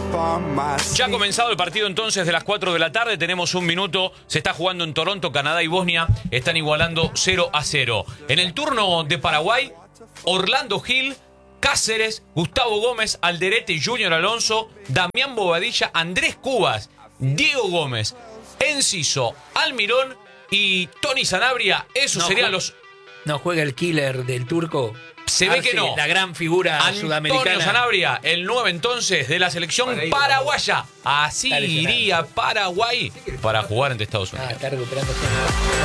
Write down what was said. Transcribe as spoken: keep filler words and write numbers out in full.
Ya ha comenzado el partido entonces de las cuatro de la tarde. Tenemos un minuto. Se está jugando en Toronto, Canadá y Bosnia. Están igualando cero a cero. En el turno de Paraguay, Orlando Gil, Cáceres, Gustavo Gómez, Alderete, Junior Alonso, Damián Bobadilla, Andrés Cubas, Diego Gómez, Enciso, Almirón y Tony Sanabria. Esos no serían juega, los... ¿No juega el killer del turco? Se ve Arce, que no. La gran figura Antonio sudamericana. Sanabria, el nueve entonces de la selección paraguaya. Así iría Paraguay para jugar ante Estados Unidos. Ah, está recuperando.